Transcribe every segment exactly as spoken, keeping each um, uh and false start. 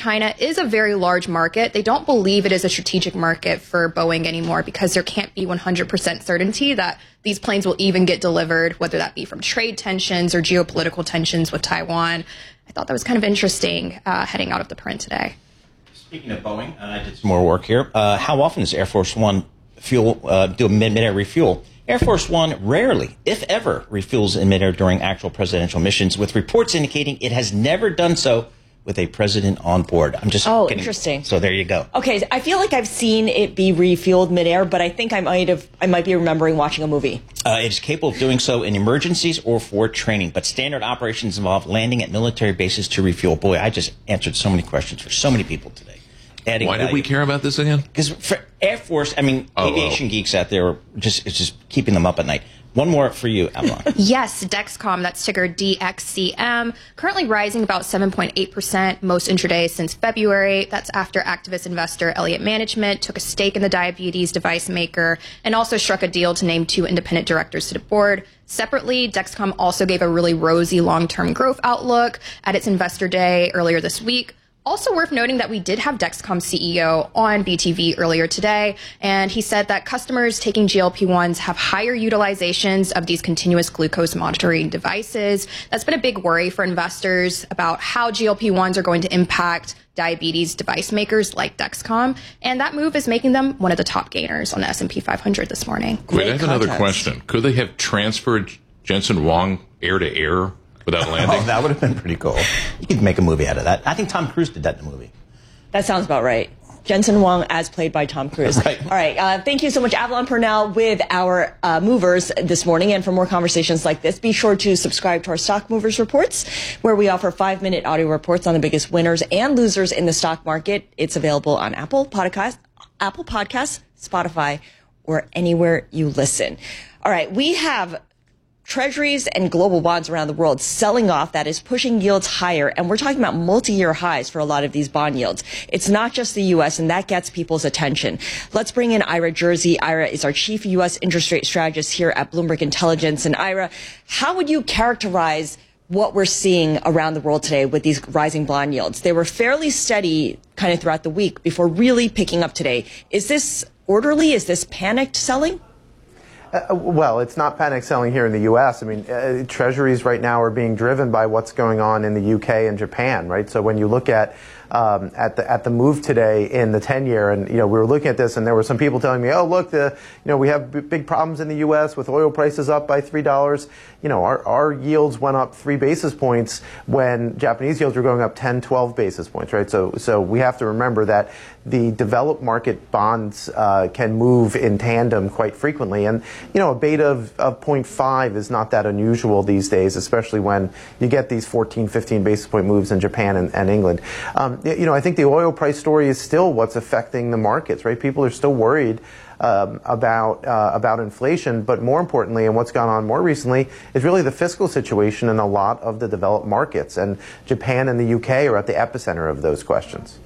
China is a very large market, they don't believe it is a strategic market for Boeing anymore because there can't be one hundred percent certainty that these planes will even get delivered, whether that be from trade tensions or geopolitical tensions with Taiwan. I thought that was kind of interesting uh, heading out of the print today. Speaking of Boeing, uh, I did some more work here. Uh, how often does Air Force One fuel uh, do a mid-air refuel? Air Force One rarely, if ever, refuels in mid-air during actual presidential missions, with reports indicating it has never done so with a president on board. I'm just oh, getting, interesting. So there you go. Okay, I feel like I've seen it be refueled midair, but I think I might have I might be remembering watching a movie. Uh, it is capable of doing so in emergencies or for training, but standard operations involve landing at military bases to refuel. Boy, I just answered so many questions for so many people today. Adding Why value. did we care about this again? Because for Air Force, I mean, oh, aviation oh. geeks out there, are just it's just keeping them up at night. One more for you, Avalon. Yes, Dexcom, that's ticker D X C M, currently rising about seven point eight percent most intraday since February. That's after activist investor Elliott Management took a stake in the diabetes device maker and also struck a deal to name two independent directors to the board. Separately, Dexcom also gave a really rosy long-term growth outlook at its investor day earlier this week. Also worth noting that we did have Dexcom C E O on B T V earlier today, and he said that customers taking G L P ones have higher utilizations of these continuous glucose monitoring devices. That's been a big worry for investors about how G L P ones are going to impact diabetes device makers like Dexcom, and that move is making them one of the top gainers on the S and P five hundred this morning. Wait, I have another question. Could they have transferred Jensen Huang air to air without landing? Oh, that would have been pretty cool. You could make a movie out of that. I think Tom Cruise did that in the movie. That sounds about right. Jensen Huang as played by Tom Cruise. Right. All right. Uh, thank you so much, Avalon Purnell, with our uh, movers this morning. And for more conversations like this, be sure to subscribe to our Stock Movers Reports, where we offer five-minute audio reports on the biggest winners and losers in the stock market. It's available on Apple Podcasts, Apple Podcasts, Spotify, or anywhere you listen. All right. We have Treasuries and global bonds around the world selling off. That is pushing yields higher. And we're talking about multi-year highs for a lot of these bond yields. It's not just the U S, and that gets people's attention. Let's bring in Ira Jersey. Ira is our chief U S interest rate strategist here at Bloomberg Intelligence. And Ira, how would you characterize what we're seeing around the world today with these rising bond yields? They were fairly steady kind of throughout the week before really picking up today. Is this orderly? Is this panicked selling? Uh, well, it's not panic selling here in the U S. I mean, uh, treasuries right now are being driven by what's going on in the U K and Japan, right? So when you look at um, at the at the move today in the ten-year, and you know, we were looking at this, and there were some people telling me, "Oh, look, the you know we have b big problems in the U S with oil prices up by three dollars." You know, our our yields went up three basis points when Japanese yields were going up ten, twelve basis points, right? So so we have to remember that the developed market bonds uh, can move in tandem quite frequently, and you know, a beta of, of zero point five is not that unusual these days, especially when you get these fourteen, fifteen basis point moves in Japan and, and England. Um, you know, I think the oil price story is still what's affecting the markets, right? People are still worried um, about uh, about inflation, but more importantly, and what's gone on more recently, is really the fiscal situation in a lot of the developed markets, and Japan and the U K are at the epicenter of those questions.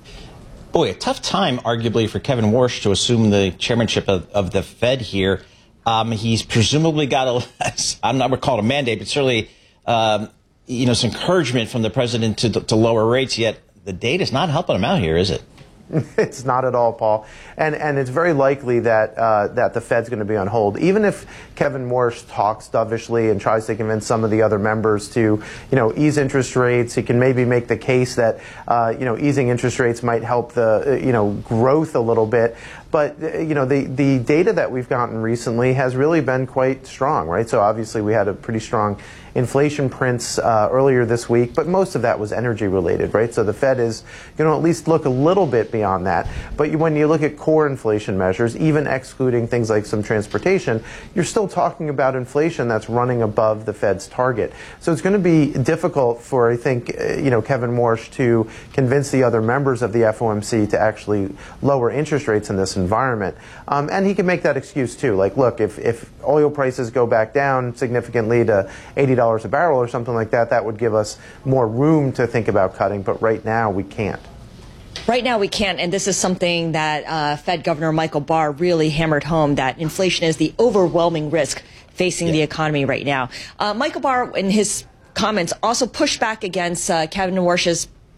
Boy, a tough time, arguably, for Kevin Warsh to assume the chairmanship of, of the Fed here. Um, he's presumably got a, I'm not going to call it a mandate, but certainly, um, you know, some encouragement from the president to, to lower rates, yet the data's not helping him out here, is it? It's not at all, Paul, and and it's very likely that uh, that the Fed's going to be on hold. Even if Kevin Warsh talks dovishly and tries to convince some of the other members to, you know, ease interest rates, he can maybe make the case that uh, you know easing interest rates might help the uh, you know growth a little bit. But uh, you know the the data that we've gotten recently has really been quite strong, right? So obviously we had a pretty strong inflation prints uh, earlier this week, but most of that was energy related, right? So the Fed is going to at least look a little bit beyond that. But you, when you look at core inflation measures, even excluding things like some transportation, you're still talking about inflation that's running above the Fed's target. So it's going to be difficult for, I think, uh, you know, Kevin Warsh to convince the other members of the F O M C to actually lower interest rates in this environment. Um, and he can make that excuse too. Like, look, if, if oil prices go back down significantly to eighty dollars a barrel or something like that, that would give us more room to think about cutting. But right now we can't. Right now we can't, and this is something that uh, Fed Governor Michael Barr really hammered home, that inflation is the overwhelming risk facing yeah. the economy right now. Uh, Michael Barr, in his comments, also pushed back against uh, Kevin Warsh's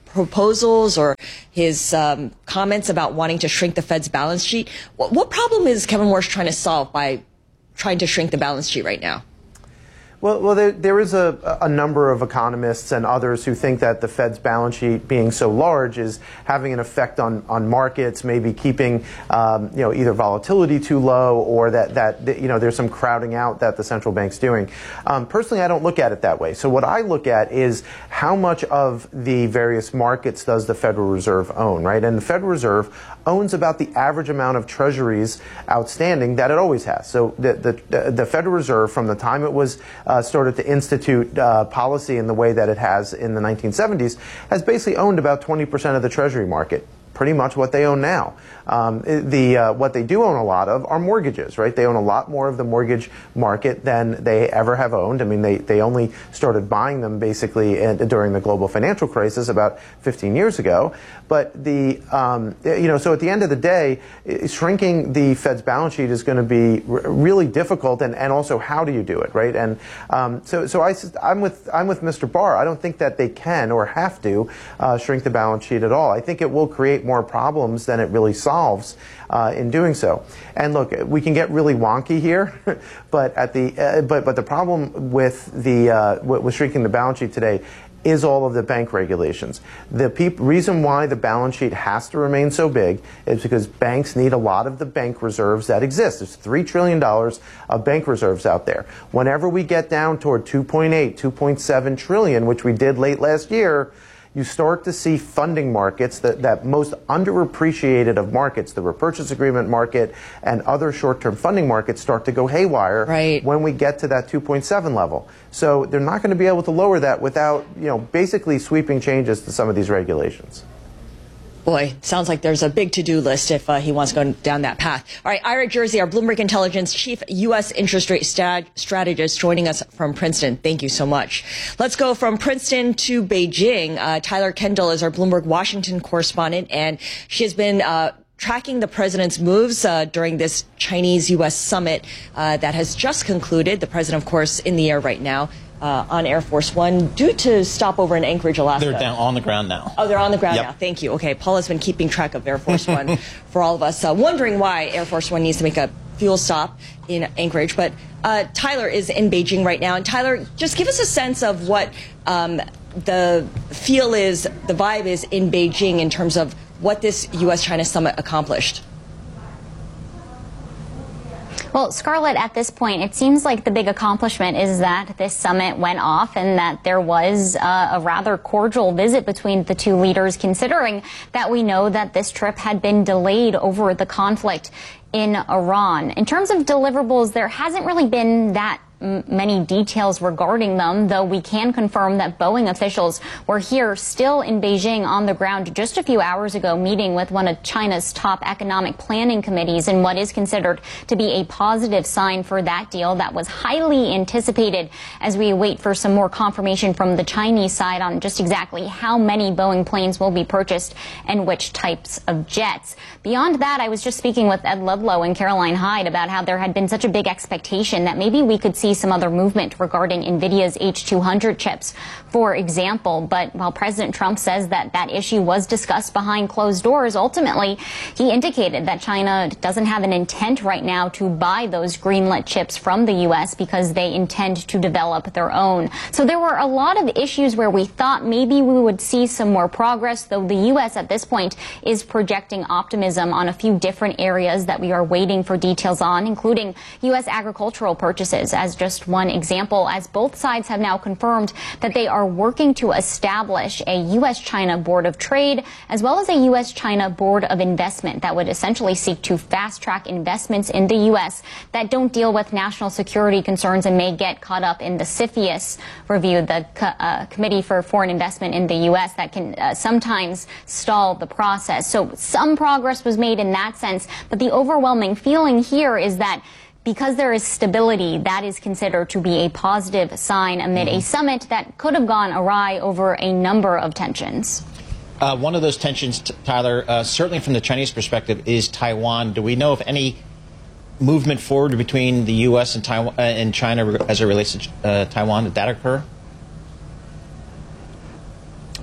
proposals or his um, comments about wanting to shrink the Fed's balance sheet. What, what problem is Kevin Warsh trying to solve by trying to shrink the balance sheet right now? Well, well, there, there is a, a number of economists and others who think that the Fed's balance sheet being so large is having an effect on, on markets, maybe keeping um, you know either volatility too low or that, that you know there's some crowding out that the central bank's doing. Um, personally, I don't look at it that way. So what I look at is how much of the various markets does the Federal Reserve own, right? And the Federal Reserve owns about the average amount of treasuries outstanding that it always has. So the the, the Federal Reserve, from the time it was Uh, started to institute uh, policy in the way that it has in the nineteen seventies, has basically owned about twenty percent of the Treasury market. Pretty much what they own now. Um, the uh, what they do own a lot of are mortgages, right? They own a lot more of the mortgage market than they ever have owned. I mean, they, they only started buying them basically in, during the global financial crisis about fifteen years ago. But the um, you know, so at the end of the day, shrinking the Fed's balance sheet is going to be r- really difficult, and, and also how do you do it, right? And um, so so I I'm with I'm with Mister Barr. I don't think that they can or have to uh, shrink the balance sheet at all. I think it will create more problems than it really solves uh, in doing so. And look, we can get really wonky here, but at the uh, but but the problem with the uh, with shrinking the balance sheet today is all of the bank regulations. The peop- reason why the balance sheet has to remain so big is because banks need a lot of the bank reserves that exist. There's three trillion dollars of bank reserves out there. Whenever we get down toward two point eight, two point seven trillion, which we did late last year, you start to see funding markets, that, that most underappreciated of markets, the repurchase agreement market and other short-term funding markets, start to go haywire right. when we get to that two point seven level. So they're not going to be able to lower that without, you know, basically sweeping changes to some of these regulations. Boy, sounds like there's a big to-do list if uh, he wants to go down that path. All right, Ira Jersey, our Bloomberg Intelligence chief U S interest rate stat- strategist, joining us from Princeton. Thank you so much. Let's go from Princeton to Beijing. Uh, Tyler Kendall is our Bloomberg Washington correspondent, and she has been uh, tracking the president's moves uh, during this Chinese-U S summit uh, that has just concluded. The president, of course, in the air right now. Uh, on Air Force One, due to stopover in Anchorage, Alaska. They're down on the ground now. Oh, they're on the ground yep. now. Thank you. Okay, Paul has been keeping track of Air Force One for all of us, uh, wondering why Air Force One needs to make a fuel stop in Anchorage. But uh, Tyler is in Beijing right now. And Tyler, just give us a sense of what um, the feel is, the vibe is in Beijing in terms of what this U S China summit accomplished. Well, Scarlett, at this point, it seems like the big accomplishment is that this summit went off and that there was uh, a rather cordial visit between the two leaders, considering that we know that this trip had been delayed over the conflict in Iran. In terms of deliverables, there hasn't really been that many details regarding them, though we can confirm that Boeing officials were here still in Beijing on the ground just a few hours ago, meeting with one of China's top economic planning committees in what is considered to be a positive sign for that deal that was highly anticipated, as we wait for some more confirmation from the Chinese side on just exactly how many Boeing planes will be purchased and which types of jets. Beyond that, I was just speaking with Ed Ludlow and Caroline Hyde about how there had been such a big expectation that maybe we could see some other movement regarding NVIDIA's H two hundred chips, for example. But while President Trump says that that issue was discussed behind closed doors, ultimately he indicated that China doesn't have an intent right now to buy those greenlit chips from the U S because they intend to develop their own. So there were a lot of issues where we thought maybe we would see some more progress, though the U S at this point is projecting optimism on a few different areas that we are waiting for details on, including U S agricultural purchases as just one example, as both sides have now confirmed that they are working to establish a U S China Board of Trade as well as a U S China Board of Investment that would essentially seek to fast-track investments in the U S that don't deal with national security concerns and may get caught up in the CFIUS review, the co- uh, Committee for Foreign Investment in the U S that can uh, sometimes stall the process. So some progress was made in that sense, but the overwhelming feeling here is that because there is stability, that is considered to be a positive sign amid mm-hmm. a summit that could have gone awry over a number of tensions. Uh, one of those tensions, t- Tyler, uh, certainly from the Chinese perspective, is Taiwan. Do we know if any movement forward between the U S and Taiwan uh, and China as it relates to uh, Taiwan? Did that occur?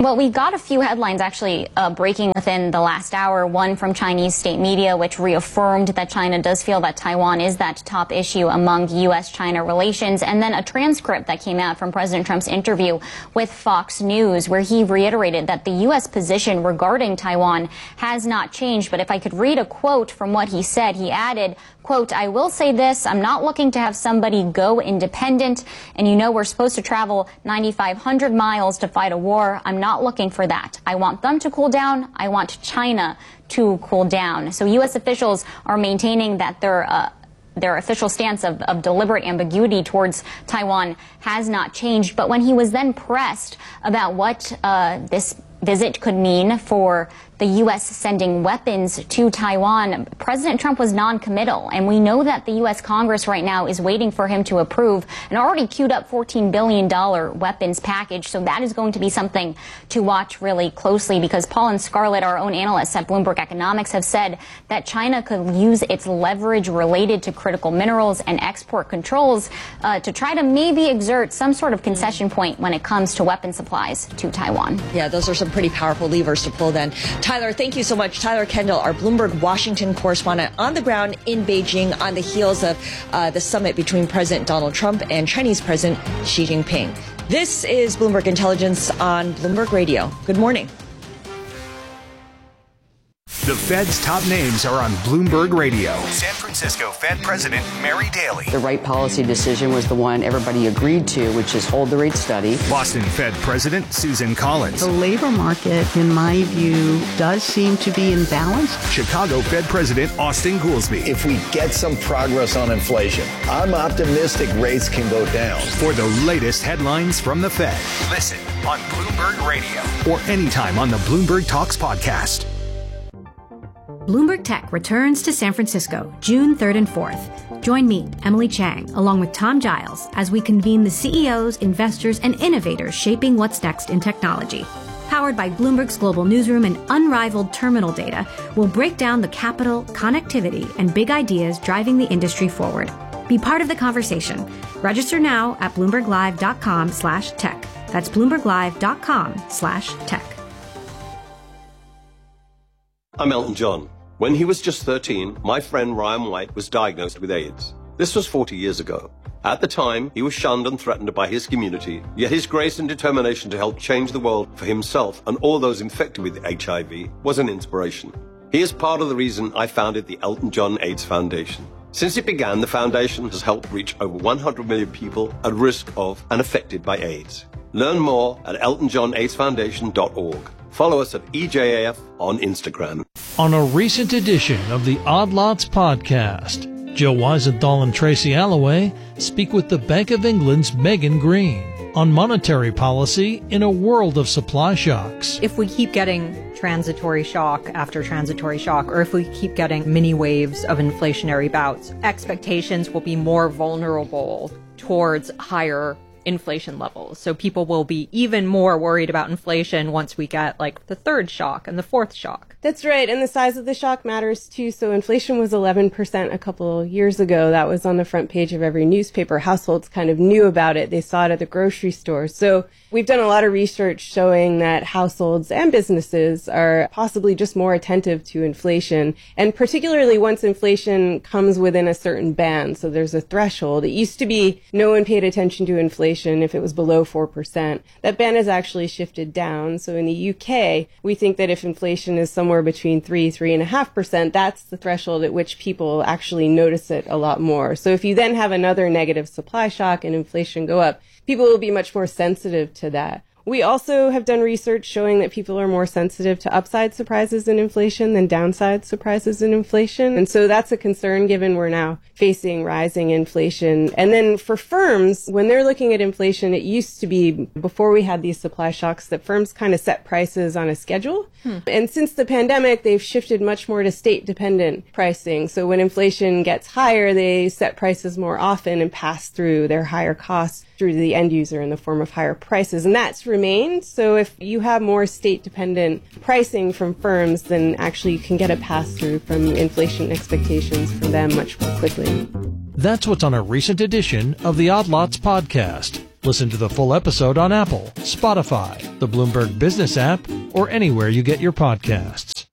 Well, we got a few headlines actually uh, breaking within the last hour. One from Chinese state media, which reaffirmed that China does feel that Taiwan is that top issue among U S China relations. And then a transcript that came out from President Trump's interview with Fox News, where he reiterated that the U S position regarding Taiwan has not changed. But if I could read a quote from what he said, he added, quote, "I will say this, I'm not looking to have somebody go independent. And you know, we're supposed to travel ninety-five hundred miles to fight a war. I'm not looking for that. I want them to cool down. I want China to cool down." So U S officials are maintaining that their uh, their official stance of, of deliberate ambiguity towards Taiwan has not changed. But when he was then pressed about what uh, this visit could mean for the U S sending weapons to Taiwan, President Trump was non-committal. And we know that the U S Congress right now is waiting for him to approve an already queued up fourteen billion dollars weapons package. So that is going to be something to watch really closely, because Paul and Scarlett, our own analysts at Bloomberg Economics, have said that China could use its leverage related to critical minerals and export controls uh, to try to maybe exert some sort of concession point when it comes to weapon supplies to Taiwan. Yeah, those are some pretty powerful levers to pull then. Tyler, thank you so much. Tyler Kendall, our Bloomberg Washington correspondent on the ground in Beijing on the heels of uh, the summit between President Donald Trump and Chinese President Xi Jinping. This is Bloomberg Intelligence on Bloomberg Radio. Good morning. The Fed's top names are on Bloomberg Radio. San Francisco Fed President Mary Daly. The right policy decision was the one everybody agreed to, which is hold the rate steady. Boston Fed President Susan Collins. The labor market, in my view, does seem to be in balance. Chicago Fed President Austin Goolsbee. If we get some progress on inflation, I'm optimistic rates can go down. For the latest headlines from the Fed. Listen on Bloomberg Radio. Or anytime on the Bloomberg Talks podcast. Bloomberg Tech returns to San Francisco June third and fourth. Join me, Emily Chang, along with Tom Giles, as we convene the C E Os, investors, and innovators shaping what's next in technology. Powered by Bloomberg's global newsroom and unrivaled terminal data, we'll break down the capital, connectivity, and big ideas driving the industry forward. Be part of the conversation. Register now at bloomberglive.com slash tech. That's bloomberglive.com slash tech. I'm Elton John. When he was just thirteen, my friend Ryan White was diagnosed with AIDS. This was forty years ago. At the time, he was shunned and threatened by his community, yet his grace and determination to help change the world for himself and all those infected with H I V was an inspiration. He is part of the reason I founded the Elton John AIDS Foundation. Since it began, the foundation has helped reach over one hundred million people at risk of and affected by AIDS. Learn more at elton john aids foundation dot org. Follow us at E J A F on Instagram. On a recent edition of the Odd Lots podcast, Joe Weisenthal and Tracy Alloway speak with the Bank of England's Megan Green on monetary policy in a world of supply shocks. If we keep getting transitory shock after transitory shock, or if we keep getting mini waves of inflationary bouts, expectations will be more vulnerable towards higher inflation levels. So people will be even more worried about inflation once we get like the third shock and the fourth shock. That's right. And the size of the shock matters too. So inflation was eleven percent a couple of years ago. That was on the front page of every newspaper. Households kind of knew about it. They saw it at the grocery store. So we've done a lot of research showing that households and businesses are possibly just more attentive to inflation. And particularly once inflation comes within a certain band. So there's a threshold. It used to be no one paid attention to inflation if it was below four percent. That band has actually shifted down. So in the U K, we think that if inflation is somewhere between three, three and a half percent, that's the threshold at which people actually notice it a lot more. So if you then have another negative supply shock and inflation go up, people will be much more sensitive to that. We also have done research showing that people are more sensitive to upside surprises in inflation than downside surprises in inflation. And so that's a concern given we're now facing rising inflation. And then for firms, when they're looking at inflation, it used to be before we had these supply shocks that firms kind of set prices on a schedule. Hmm. And since the pandemic, they've shifted much more to state dependent pricing. So when inflation gets higher, they set prices more often and pass through their higher costs through to the end user in the form of higher prices. And that's remained. So if you have more state-dependent pricing from firms, then actually you can get a pass-through from inflation expectations from them much more quickly. That's what's on a recent edition of the Odd Lots podcast. Listen to the full episode on Apple, Spotify, the Bloomberg Business app, or anywhere you get your podcasts.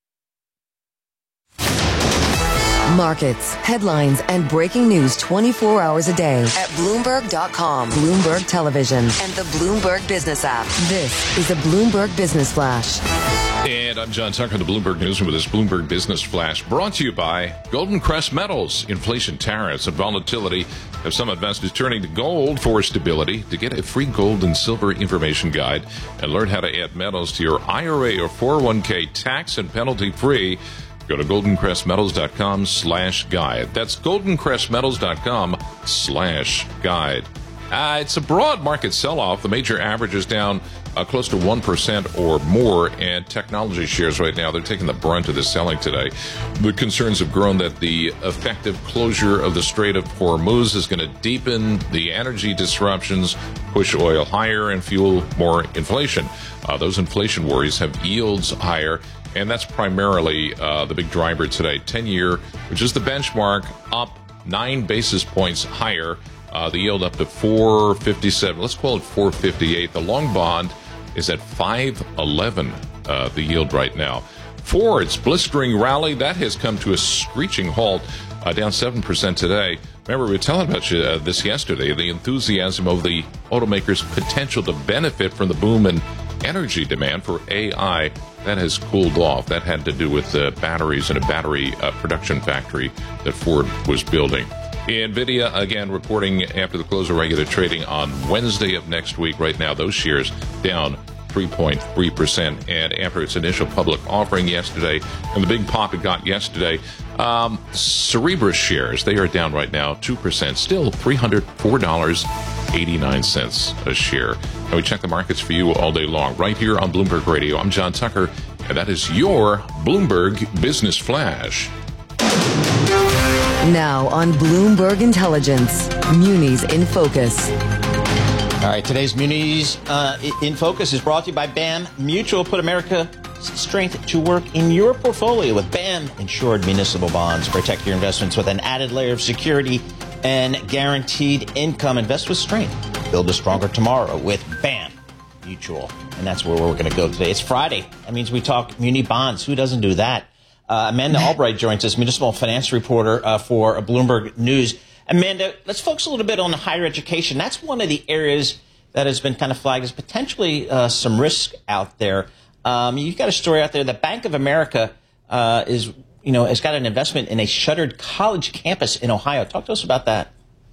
Markets, headlines, and breaking news twenty-four hours a day at Bloomberg dot com, Bloomberg Television, and the Bloomberg Business app. This is the Bloomberg Business Flash. And I'm John Tucker, the Bloomberg News, with this Bloomberg Business Flash, brought to you by Golden Crest Metals. Inflation, tariffs, and volatility have some investors turning to gold for stability. To get a free gold and silver information guide and learn how to add metals to your I R A or four oh one k tax and penalty free, go to golden crest metals dot com slash guide. That's golden crest metals dot com slash guide. Uh, it's a broad market sell-off. The major average is down uh, close to one percent or more, and technology shares right now, they're taking the brunt of the selling today. The concerns have grown that the effective closure of the Strait of Hormuz is going to deepen the energy disruptions, push oil higher, and fuel more inflation. Uh, those inflation worries have yields higher, and that's primarily uh, the big driver today. ten-year, which is the benchmark, up nine basis points higher. Uh, the yield up to four fifty-seven. Let's call it four fifty-eight. The long bond is at five eleven, uh, the yield right now. Ford's blistering rally, that has come to a screeching halt, uh, down seven percent today. Remember, we were telling about you, uh, this yesterday, the enthusiasm of the automaker's potential to benefit from the boom in energy demand for A I. That has cooled off. That had to do with uh, batteries in a battery uh, production factory that Ford was building. NVIDIA, again, reporting after the close of regular trading on Wednesday of next week. Right now, those shares down three point three percent. And after its initial public offering yesterday, and the big pop it got yesterday, um, Cerebras shares, they are down right now two percent, still three hundred four dollars and eighty-nine cents a share. And we check the markets for you all day long, right here on Bloomberg Radio. I'm John Tucker, and that is your Bloomberg Business Flash. Now on Bloomberg Intelligence, Munis in Focus. All right, today's Munis uh, in Focus is brought to you by B A M Mutual. Put America's strength to work in your portfolio with B A M Insured Municipal Bonds. Protect your investments with an added layer of security and guaranteed income. Invest with strength. Build a stronger tomorrow with B A M Mutual. And that's where we're going to go today. It's Friday. That means we talk muni bonds. Who doesn't do that? Uh, Amanda Albright joins us, municipal finance reporter uh, for Bloomberg News. Amanda, let's focus a little bit on higher education. That's one of the areas that has been kind of flagged as potentially uh, some risk out there. Um, you've got a story out there that Bank of America uh, is, you know, has got an investment in a shuttered college campus in Ohio. Talk to us about that.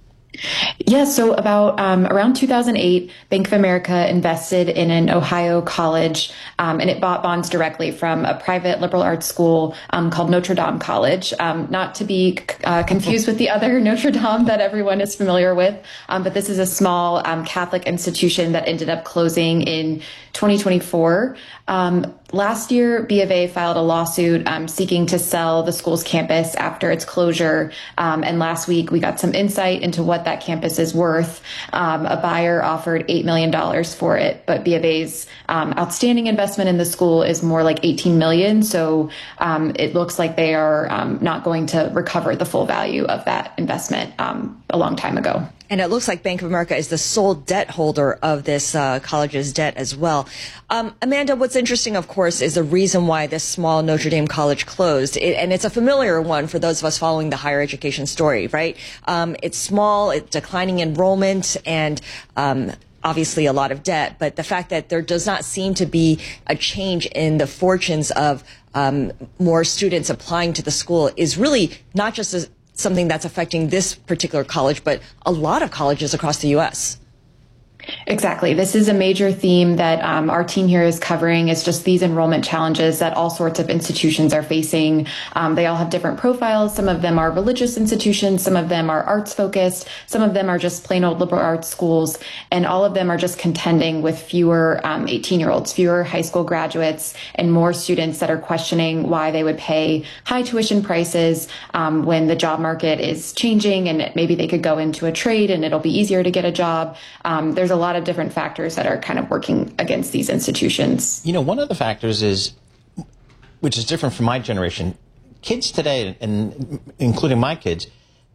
Yeah, so about um, around two thousand eight, Bank of America invested in an Ohio college, um, and it bought bonds directly from a private liberal arts school um, called Notre Dame College. Um, not to be uh, confused with the other Notre Dame that everyone is familiar with, um, but this is a small um, Catholic institution that ended up closing in twenty twenty-four. Um, last year, B of A filed a lawsuit um, seeking to sell the school's campus after its closure. Um, and last week, we got some insight into what that campus is worth. Um, a buyer offered eight million dollars for it, but B of A's um, outstanding investment in the school is more like eighteen million dollars. So um, it looks like they are um, not going to recover the full value of that investment um, a long time ago. And it looks like Bank of America is the sole debt holder of this uh, college's debt as well. Um, Amanda, what's interesting, of course, is the reason why this small Notre Dame college closed. It, and it's a familiar one for those of us following the higher education story, right? Um, it's small, it's declining enrollment, and um, obviously a lot of debt. But the fact that there does not seem to be a change in the fortunes of um, more students applying to the school is really not just a something that's affecting this particular college, but a lot of colleges across the U S Exactly. This is a major theme that um, our team here is covering. It's just these enrollment challenges that all sorts of institutions are facing. Um, they all have different profiles. Some of them are religious institutions. Some of them are arts focused. Some of them are just plain old liberal arts schools. And all of them are just contending with fewer um, eighteen year olds, fewer high school graduates, and more students that are questioning why they would pay high tuition prices um, when the job market is changing and maybe they could go into a trade and it'll be easier to get a job. Um, there's a lot of different factors that are kind of working against these institutions. You know, one of the factors is, which is different from my generation, kids today, and including my kids,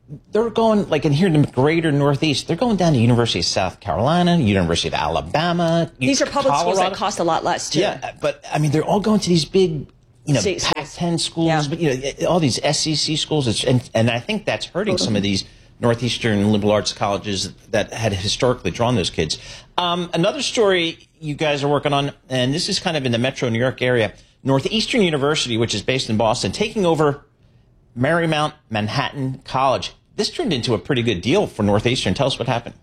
they're going, like in here in the greater Northeast, they're going down to University of South Carolina, University of Alabama. These are public Colorado. schools that cost a lot less, too. Yeah, but, I mean, they're all going to these big, you know, State Pac ten schools, Yeah. but, you know, all these S E C schools. It's, and, and I think that's hurting some of these Northeastern liberal arts colleges that had historically drawn those kids. Um, another story you guys are working on, and this is kind of in the metro New York area, Northeastern University, which is based in Boston, taking over Marymount Manhattan College. This turned into a pretty good deal for Northeastern. Tell us what happened.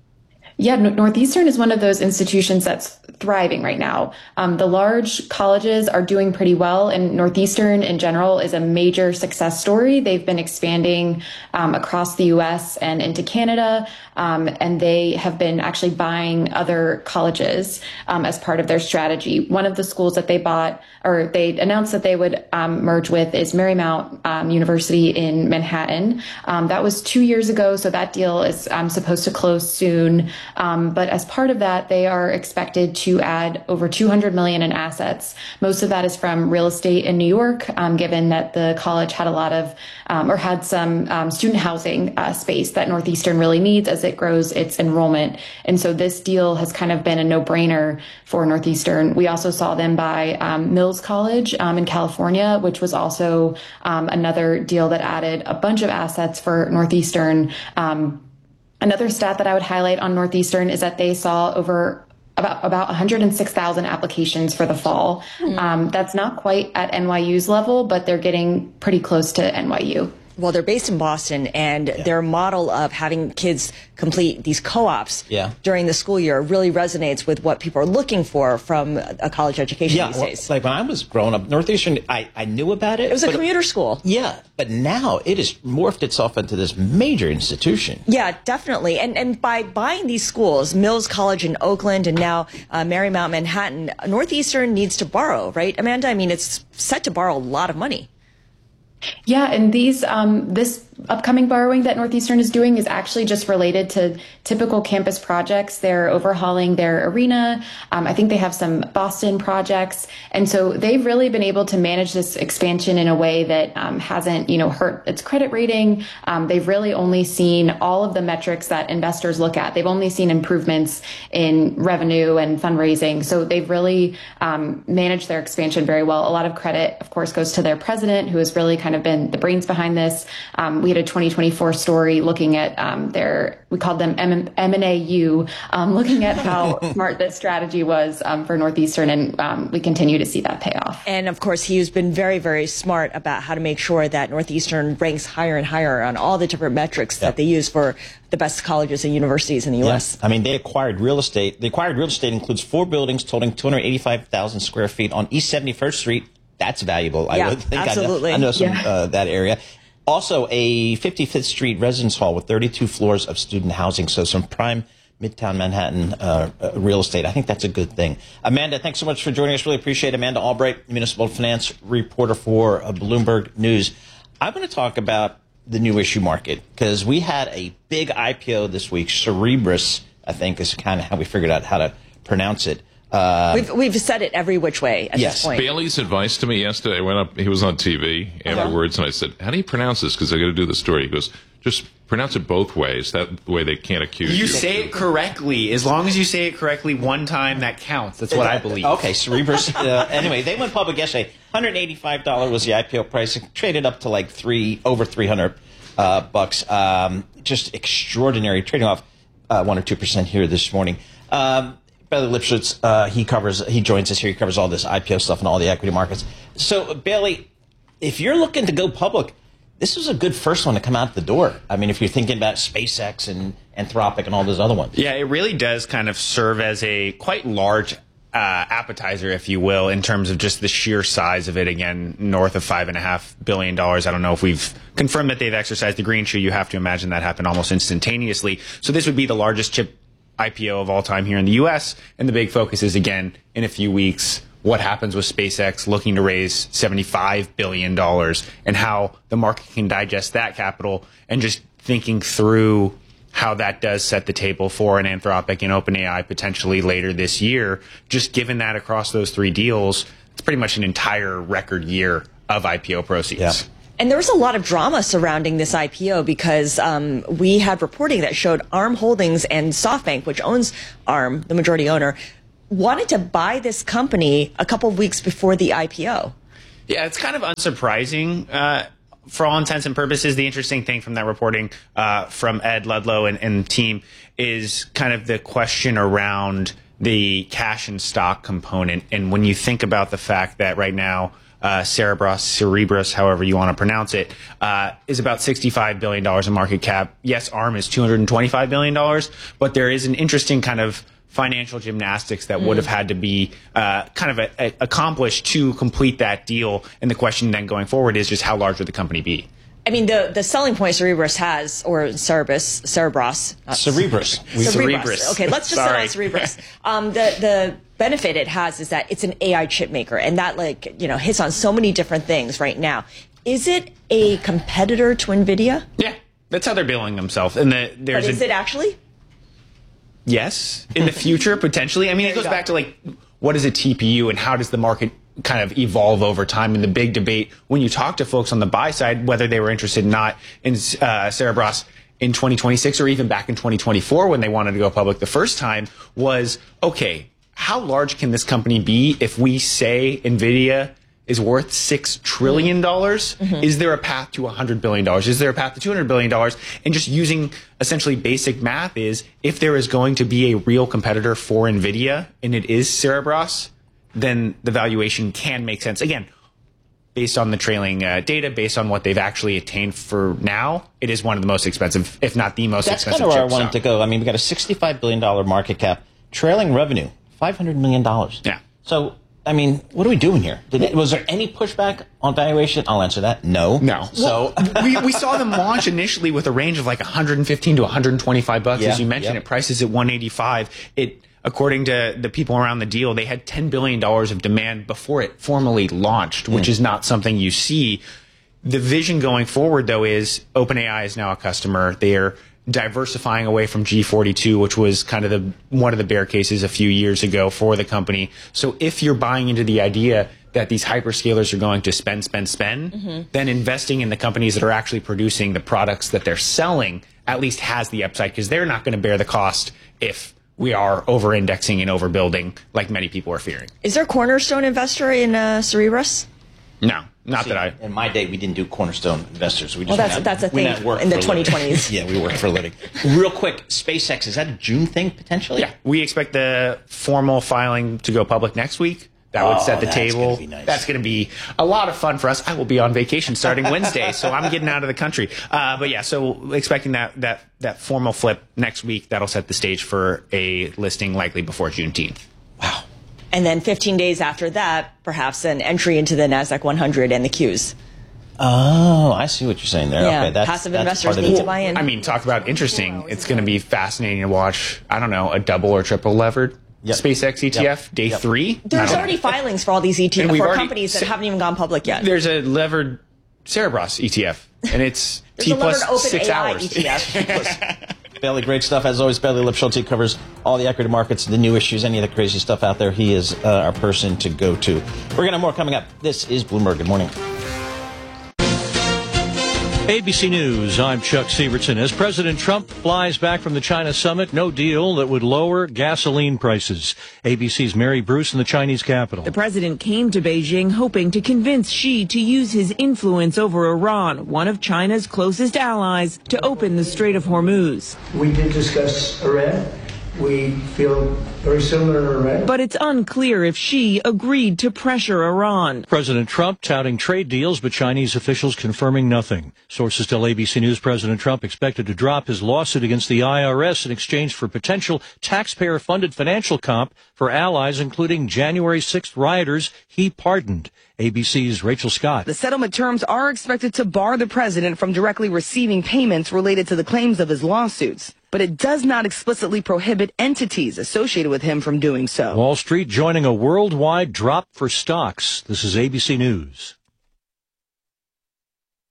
Yeah, Northeastern is one of those institutions that's thriving right now. Um, the large colleges are doing pretty well, and Northeastern in general is a major success story. They've been expanding um, across the U S and into Canada, um, and they have been actually buying other colleges um, as part of their strategy. One of the schools that they bought, or they announced that they would um, merge with, is Marymount um, University in Manhattan. Um, that was two years ago, so that deal is um, supposed to close soon. Um, but as part of that, they are expected to add over two hundred million dollars in assets. Most of that is from real estate in New York, um, given that the college had a lot of, um, or had some um, student housing uh, space that Northeastern really needs as it grows its enrollment. And so this deal has kind of been a no-brainer for Northeastern. We also saw them buy um, Mills College um, in California, which was also um, another deal that added a bunch of assets for Northeastern. Um, Another stat that I would highlight on Northeastern is that they saw over about about one hundred six thousand applications for the fall. Mm. Um, that's not quite at N Y U's level, but they're getting pretty close to N Y U. Well, they're based in Boston, and yeah. their model of having kids complete these co-ops yeah. during the school year really resonates with what people are looking for from a college education yeah, these well, days. Like when I was growing up, Northeastern, I, I knew about it. It was a commuter school. Yeah, but now it has morphed itself into this major institution. Yeah, definitely. And and by buying these schools, Mills College in Oakland and now uh, Marymount Manhattan, Northeastern needs to borrow, right, Amanda? I mean, it's set to borrow a lot of money. Yeah, and these um, this upcoming borrowing that Northeastern is doing is actually just related to typical campus projects. They're overhauling their arena. Um, I think they have some Boston projects, and so they've really been able to manage this expansion in a way that um, hasn't, you know, hurt its credit rating. Um, they've really only seen all of the metrics that investors look at. They've only seen improvements in revenue and fundraising. So they've really um, managed their expansion very well. A lot of credit, of course, goes to their president, who has really kind of been the brains behind this. Um, we had a twenty twenty-four story looking at um, their, we called them M and A U, um, looking at how smart this strategy was um, for Northeastern, and um, we continue to see that pay off. And of course, he's been very, very smart about how to make sure that Northeastern ranks higher and higher on all the different metrics yep. that they use for the best colleges and universities in the U S. Yeah. I mean, they acquired real estate. The acquired real estate includes four buildings totaling two hundred eighty-five thousand square feet on East seventy-first Street. That's valuable. Yeah, I would think. absolutely. I know, I know some, yeah. uh, that area. Also, a fifty-fifth Street residence hall with thirty-two floors of student housing. So some prime Midtown Manhattan uh, uh, real estate. I think that's a good thing. Amanda, thanks so much for joining us. Really appreciate it. Amanda Albright, municipal finance reporter for uh, Bloomberg News. I'm going to talk about the new issue market because we had a big I P O this week. Cerebras, I think, is kind of how we figured out how to pronounce it. Uh, we've, we've said it every which way at yes. this point. Bailey's advice to me yesterday, I went up, he was on T V afterwards, uh-huh. and I said, how do you pronounce this? Because I got to do the story. He goes, just pronounce it both ways. That way they can't accuse you. You say it correctly. As long as you say it correctly one time, that counts. That's what I believe. Okay, Cerebras. uh, anyway, they went public yesterday. one hundred eighty-five dollars was the I P O price. It traded up to like three, over three hundred uh, bucks. Um, just extraordinary. Trading off uh, one or two percent here this morning. Um, Bailey Lipschutz, uh, he covers, he joins us here. He covers all this I P O stuff and all the equity markets. So, Bailey, if you're looking to go public, this was a good first one to come out the door. I mean, if you're thinking about SpaceX and Anthropic and all those other ones. Yeah, it really does kind of serve as a quite large uh, appetizer, if you will, in terms of just the sheer size of it. Again, north of five and a half billion dollars. I don't know if we've confirmed that they've exercised the green shoe. You have to imagine that happened almost instantaneously. So this would be the largest chip I P O of all time here in the U S, and the big focus is, again, in a few weeks, what happens with SpaceX looking to raise seventy-five billion dollars and how the market can digest that capital, and just thinking through how that does set the table for an Anthropic and OpenAI potentially later this year. Just given that across those three deals, it's pretty much an entire record year of I P O proceeds. Yeah. And there was a lot of drama surrounding this I P O because um, we had reporting that showed ARM Holdings and SoftBank, which owns ARM, the majority owner, wanted to buy this company a couple of weeks before the I P O. Yeah, it's kind of unsurprising. Uh, for all intents and purposes, the interesting thing from that reporting uh, from Ed Ludlow and, and team is kind of the question around the cash and stock component. And when you think about the fact that right now, Uh, Cerebras, Cerebras, however you want to pronounce it, uh, is about sixty-five billion dollars in market cap. Yes, ARM is two hundred twenty-five billion dollars, but there is an interesting kind of financial gymnastics that mm. would have had to be uh, kind of a, a, accomplished to complete that deal. And the question then going forward is just how large would the company be? I mean, the, the selling point Cerebras has, or Cerebras, Cerebras. Cerebras. Cerebras. Cerebras. Okay, let's just say Cerebras. Um, the, the benefit it has is that it's an A I chip maker, and that, like, you know, hits on so many different things right now. Is it a competitor to NVIDIA? Yeah, that's how they're billing themselves. And the, there's but is a, it actually? Yes, in the future, potentially. I mean, it goes back to, like, what is a T P U and how does the market kind of evolve over time? And the big debate when you talk to folks on the buy side, whether they were interested or not in uh, Cerebras in twenty twenty-six or even back in twenty twenty-four when they wanted to go public the first time, was, okay, how large can this company be if we say NVIDIA is worth six trillion dollars? Mm-hmm. Is there a path to one hundred billion dollars? Is there a path to two hundred billion dollars? And just using essentially basic math is, if there is going to be a real competitor for NVIDIA, and it is Cerebras, then the valuation can make sense. Again, based on the trailing uh, data, based on what they've actually attained for now, it is one of the most expensive, if not the most That's expensive. That's kind of where I chip wanted stock. to go. I mean, we got a sixty-five billion dollars market cap, trailing revenue, five hundred million dollars. Yeah. So, I mean, what are we doing here? Did it, was there any pushback on valuation? I'll answer that. No. No. So we, we saw them launch initially with a range of like one hundred fifteen to one hundred twenty-five bucks. Yeah, As you mentioned, yeah. it prices at one eighty-five. It, according to the people around the deal, they had ten billion dollars of demand before it formally launched, which mm. is not something you see. The vision going forward, though, is OpenAI is now a customer. They're diversifying away from G forty-two, which was kind of the one of the bear cases a few years ago for the company. So if you're buying into the idea that these hyperscalers are going to spend, spend, spend, mm-hmm. then investing in the companies that are actually producing the products that they're selling at least has the upside, because they're not going to bear the cost if we are over-indexing and overbuilding like many people are fearing. Is there a cornerstone investor in uh, Cerebras? No, not See, that I... In my day, we didn't do cornerstone investors. We just well, that's, went that's a we thing went work in the for a twenty living. twenties. Yeah, we worked for a living. Real quick, SpaceX, is that a June thing, potentially? Yeah, we expect the formal filing to go public next week. That would Oh, set the that's table. gonna be nice. That's going to be a lot of fun for us. I will be on vacation starting Wednesday, so I'm getting out of the country. Uh, but yeah, so expecting that that that formal flip next week. That'll set the stage for a listing likely before Juneteenth. Wow. And then fifteen days after that, perhaps an entry into the NASDAQ one hundred and the Qs. Oh, I see what you're saying there. Yeah, okay, that's, passive that's investors part of need it. to buy in. I mean, talk about interesting. It's going to be fascinating to watch, I don't know, a double or triple levered yep. SpaceX E T F, yep. day yep. three. There's already filings for all these E T Fs, for already, companies that so, haven't even gone public yet. There's a levered Cerebras E T F, and it's There's T a levered plus open six A I hours. E T F. Bailey, great stuff. As always, Bailey Lipschulte covers all the equity markets, the new issues, any of the crazy stuff out there. He is uh, our person to go to. We're going to have more coming up. This is Bloomberg. Good morning. A B C News, I'm Chuck Sievertson. As President Trump flies back from the China summit, no deal that would lower gasoline prices. A B C's Mary Bruce in the Chinese capital. The president came to Beijing hoping to convince Xi to use his influence over Iran, one of China's closest allies, to open the Strait of Hormuz. We did discuss Iran. We feel very similar to Iran. But it's unclear if Xi agreed to pressure Iran. President Trump touting trade deals, but Chinese officials confirming nothing. Sources tell A B C News President Trump expected to drop his lawsuit against the I R S in exchange for potential taxpayer-funded financial comp for allies, including January sixth rioters he pardoned. A B C's Rachel Scott. The settlement terms are expected to bar the president from directly receiving payments related to the claims of his lawsuits, but it does not explicitly prohibit entities associated with him from doing so. Wall Street joining a worldwide drop for stocks. This is A B C News.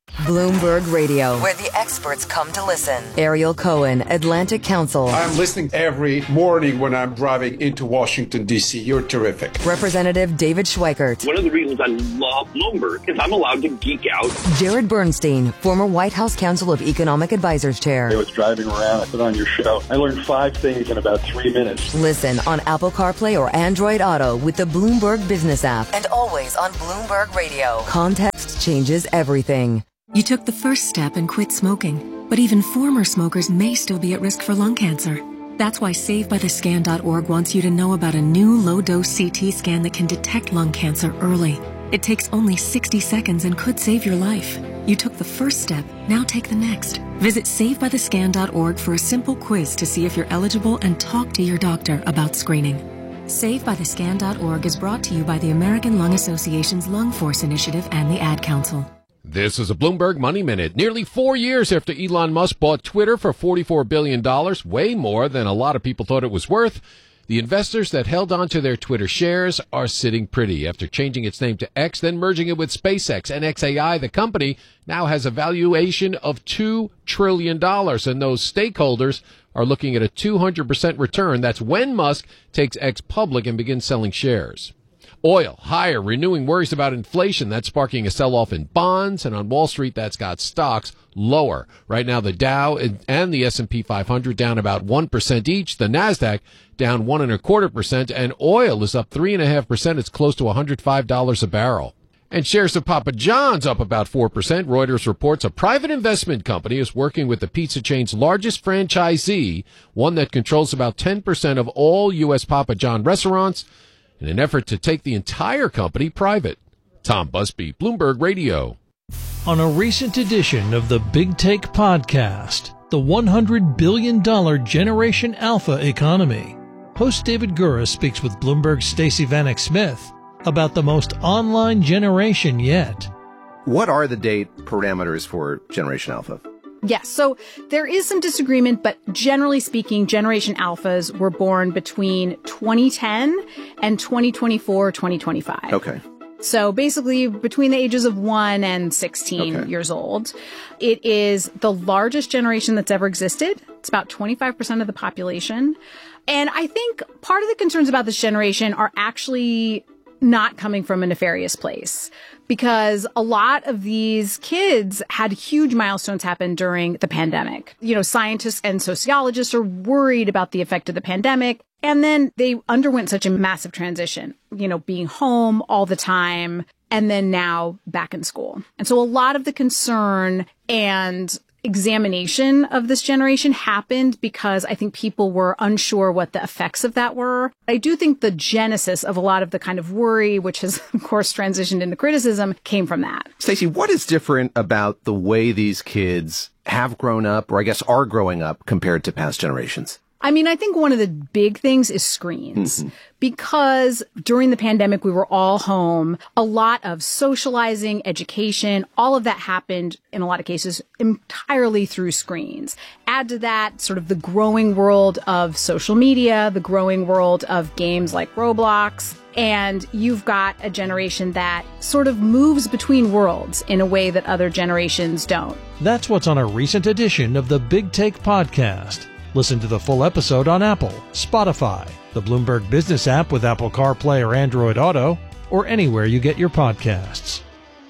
Bloomberg Radio, where the experts come to listen. Ariel Cohen, Atlantic Council. I'm listening every morning when I'm driving into Washington, D C. You're terrific. Representative David Schweikert. One of the reasons I love Bloomberg is I'm allowed to geek out. Jared Bernstein, former White House Council of Economic Advisors Chair. I was driving around, I put on your show. I learned five things in about three minutes. Listen on Apple CarPlay or Android Auto with the Bloomberg Business app. And always on Bloomberg Radio. Context changes everything. You took the first step and quit smoking, but even former smokers may still be at risk for lung cancer. That's why Save By The Scan dot org wants you to know about a new low-dose C T scan that can detect lung cancer early. It takes only sixty seconds and could save your life. You took the first step, now take the next. Visit Save By The Scan dot org for a simple quiz to see if you're eligible and talk to your doctor about screening. Save By The Scan dot org is brought to you by the American Lung Association's Lung Force Initiative and the Ad Council. This is a Bloomberg Money Minute. Nearly four years after Elon Musk bought Twitter for forty-four billion dollars, way more than a lot of people thought it was worth, the investors that held on to their Twitter shares are sitting pretty. After changing its name to X, then merging it with SpaceX and X A I, the company now has a valuation of two trillion dollars, and those stakeholders are looking at a two hundred percent return. That's when Musk takes X public and begins selling shares. Oil higher, renewing worries about inflation. That's sparking a sell-off in bonds, and on Wall Street, that's got stocks lower. Right now, the Dow and the S and P five hundred down about one percent each. The Nasdaq down one and a quarter percent, and oil is up three and a half percent. It's close to one hundred five dollars a barrel. And shares of Papa John's up about four percent. Reuters reports a private investment company is working with the pizza chain's largest franchisee, one that controls about ten percent of all U S Papa John restaurants, in an effort to take the entire company private. Tom Busby, Bloomberg Radio. On a recent edition of the Big Take podcast, the one hundred billion dollars Generation Alpha economy, host David Gura speaks with Bloomberg's Stacey Vanek Smith about the most online generation yet. What are the date parameters for Generation Alpha? Yes, so there is some disagreement, but generally speaking, Generation Alphas were born between twenty ten and twenty twenty-four, twenty twenty-five. Okay. So basically between the ages of one and sixteen okay. years old. It is the largest generation that's ever existed. It's about twenty-five percent of the population. And I think part of the concerns about this generation are actually not coming from a nefarious place, because a lot of these kids had huge milestones happen during the pandemic. You know, scientists and sociologists are worried about the effect of the pandemic. And then they underwent such a massive transition, you know, being home all the time and then now back in school. And so a lot of the concern and examination of this generation happened because I think people were unsure what the effects of that were. I do think the genesis of a lot of the kind of worry, which has, of course, transitioned into criticism, came from that. Stacey, what is different about the way these kids have grown up, or I guess are growing up, compared to past generations? I mean, I think one of the big things is screens. Mm-hmm. Because during the pandemic, we were all home. A lot of socializing, education, all of that happened, in a lot of cases, entirely through screens. Add to that sort of the growing world of social media, the growing world of games like Roblox, and you've got a generation that sort of moves between worlds in a way that other generations don't. That's what's on a recent edition of the Big Take podcast. Listen to the full episode on Apple, Spotify, the Bloomberg Business app with Apple CarPlay or Android Auto, or anywhere you get your podcasts.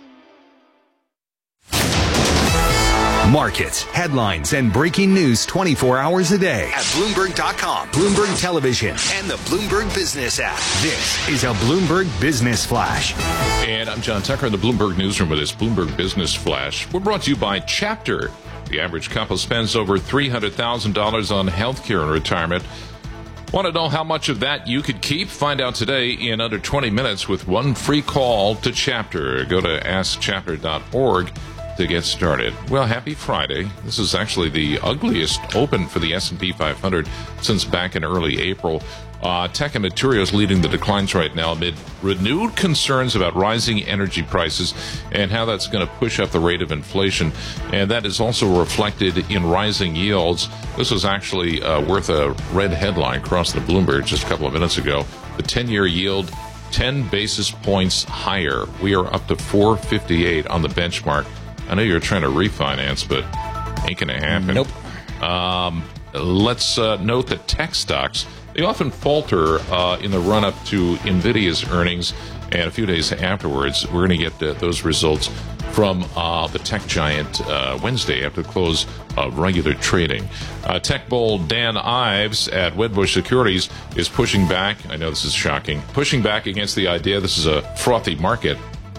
Markets, headlines, and breaking news twenty-four hours a day at Bloomberg dot com, Bloomberg Television, and the Bloomberg Business app. This is a Bloomberg Business Flash. And I'm John Tucker in the Bloomberg Newsroom with this Bloomberg Business Flash. We're brought to you by Chapter. The average couple spends over three hundred thousand dollars on health care and retirement. Want to know how much of that you could keep? Find out today in under twenty minutes with one free call to Chapter. Go to ask chapter dot org to get started. Well, happy Friday. This is actually the ugliest open for the S and P five hundred since back in early April. Uh, tech and materials leading the declines right now amid renewed concerns about rising energy prices and how that's going to push up the rate of inflation. And that is also reflected in rising yields. This was actually uh, worth a red headline across the Bloomberg just a couple of minutes ago. The ten-year yield, ten basis points higher. We are up to four fifty-eight on the benchmark. I know you're trying to refinance, but ain't going to happen. Nope. Um, let's uh, note that tech stocks, they often falter uh, in the run-up to NVIDIA's earnings, and a few days afterwards, we're going to get the, those results from uh, the tech giant uh, Wednesday after the close of regular trading. Uh, tech bull Dan Ives at Wedbush Securities is pushing back. I know this is shocking. Pushing back against the idea this is a frothy market.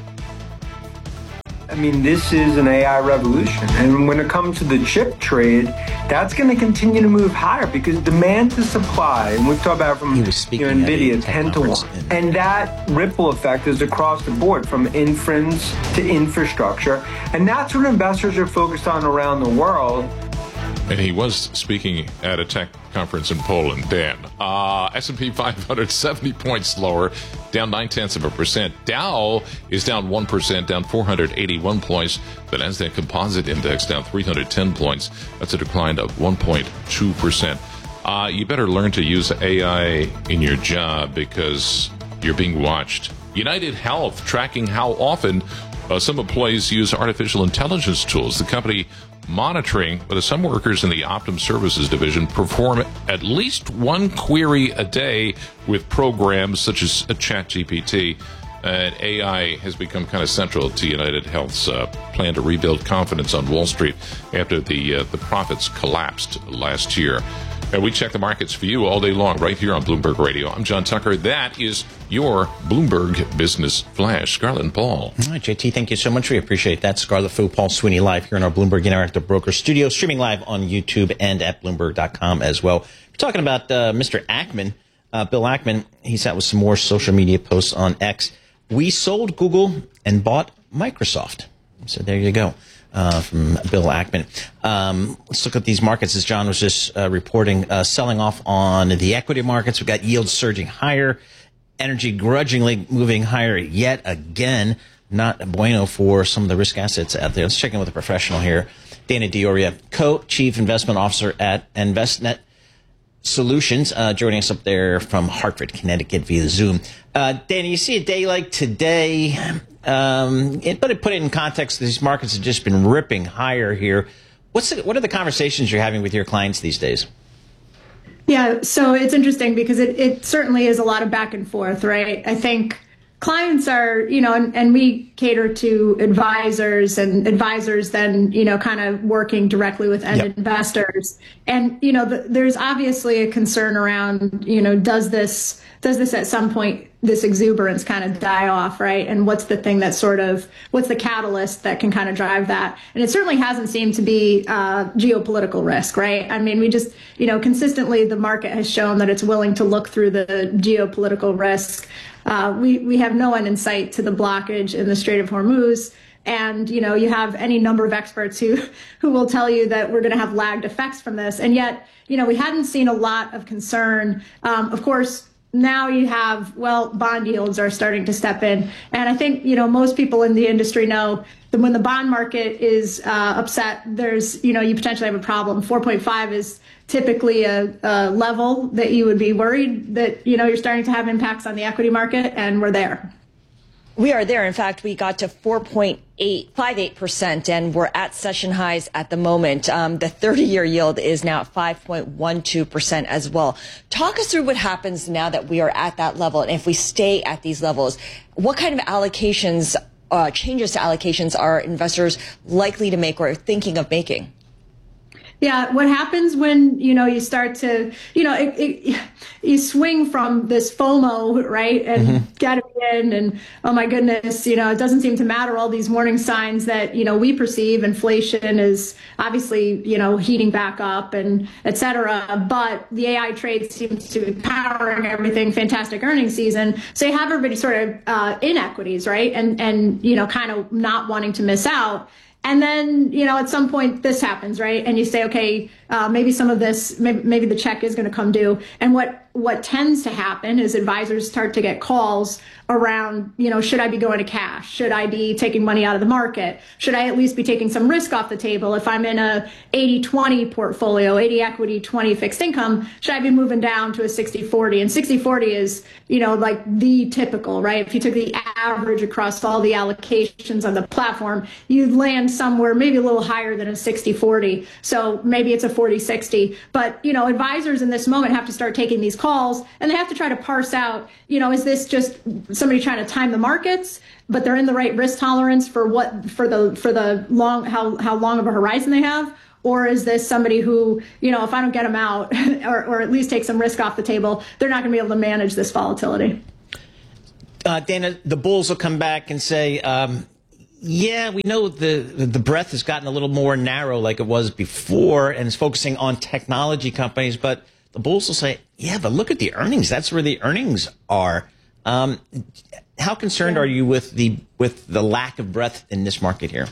I mean, this is an A I revolution. And when it comes to the chip trade, that's going to continue to move higher because demand to supply, and we've talked about it from you know, NVIDIA, ten to one. And that ripple effect is across the board from inference to infrastructure. And that's what investors are focused on around the world. And he was speaking at a tech conference in Poland, Dan. Uh, S and P five hundred, seventy points lower, down nine-tenths of a percent. Dow is down one percent, down four hundred eighty-one points. The Nasdaq Composite Index down three hundred ten points. That's a decline of one point two percent. Uh, you better learn to use A I in your job because you're being watched. United Health tracking how often uh, some employees use artificial intelligence tools. The company monitoring whether some workers in the Optum Services division perform at least one query a day with programs such as ChatGPT. And A I has become kind of central to United Health's uh, plan to rebuild confidence on Wall Street after the uh, the profits collapsed last year. And we check the markets for you all day long right here on Bloomberg Radio. I'm John Tucker. That is your Bloomberg Business Flash. Scarlett and Paul. All right, J T, thank you so much. We appreciate that. Scarlett Fu, Paul Sweeney live here in our Bloomberg Interactive Broker studio, streaming live on YouTube and at Bloomberg dot com as well. We're talking about uh, Mister Ackman, uh, Bill Ackman. He's out with some more social media posts on X. We sold Google and bought Microsoft. So there you go. Uh, from Bill Ackman. Um, let's look at these markets as John was just uh, reporting, uh, selling off on the equity markets. We've got yields surging higher, energy grudgingly moving higher yet again. Not bueno for some of the risk assets out there. Let's check in with a professional here. Dana Dioria, Co-Chief Investment Officer at InvestNet Solutions, uh, joining us up there from Hartford, Connecticut via Zoom. Uh, Dana, you see a day like today, um, it, but it put it in context, these markets have just been ripping higher here. What's the, what are the conversations you're having with your clients these days? Yeah, so it's interesting because it, it certainly is a lot of back and forth, right? I think clients are, you know, and, and we cater to advisors, and advisors then, you know, kind of working directly with end yep. investors. And, you know, the, there's obviously a concern around, you know, does this, does this at some point, this exuberance kind of die off, right? And what's the thing that sort of, what's the catalyst that can kind of drive that? And it certainly hasn't seemed to be uh, geopolitical risk, right? I mean, we just, you know, consistently the market has shown that it's willing to look through the geopolitical risk. Uh, we, we have no end in sight to the blockage in the Strait of Hormuz. And, you know, you have any number of experts who, who will tell you that we're going to have lagged effects from this. And yet, you know, we hadn't seen a lot of concern. Um, of course, now you have, well, bond yields are starting to step in. And I think, you know, most people in the industry know that when the bond market is uh, upset, there's, you know, you potentially have a problem. four point five is typically a, a level that you would be worried that, you know, you're starting to have impacts on the equity market, and we're there. We are there. In fact, we got to four point eight five eight percent, and we're at session highs at the moment. Um, the thirty-year yield is now at five point one two percent as well. Talk us through what happens now that we are at that level, and if we stay at these levels, what kind of allocations, uh, changes to allocations are investors likely to make or thinking of making? Yeah, what happens when, you know, you start to, you know, it, it, you swing from this FOMO, right, and mm-hmm. get it in, and oh my goodness, you know, it doesn't seem to matter, all these warning signs that, you know, we perceive inflation is obviously, you know, heating back up and et cetera, but the A I trade seems to be powering everything, fantastic earnings season. So you have everybody sort of uh, in equities, right, and, and, you know, kind of not wanting to miss out. And then, you know, at some point this happens, right? And you say, okay, uh, maybe some of this, maybe, maybe the check is going to come due. And what what tends to happen is advisors start to get calls around, you know, should I be going to cash? Should I be taking money out of the market? Should I at least be taking some risk off the table? If I'm in a eighty twenty portfolio, eighty equity, twenty fixed income, should I be moving down to a sixty forty? And sixty forty is, you know, like the typical, right? If you took the average across all the allocations on the platform, you'd land somewhere maybe a little higher than a sixty forty. So maybe it's a forty sixty. But, you know, advisors in this moment have to start taking these calls, and they have to try to parse out, you know, is this just somebody trying to time the markets, but they're in the right risk tolerance for what, for the, for the long, how, how long of a horizon they have? Or is this somebody who, you know, if I don't get them out or, or at least take some risk off the table, they're not going to be able to manage this volatility? Uh, Dana, the bulls will come back and say, um, yeah, we know the the breadth has gotten a little more narrow like it was before, and it's focusing on technology companies. But the bulls will say, yeah, but look at the earnings. That's where the earnings are. Um, how concerned are you with the with the lack of breadth in this market here?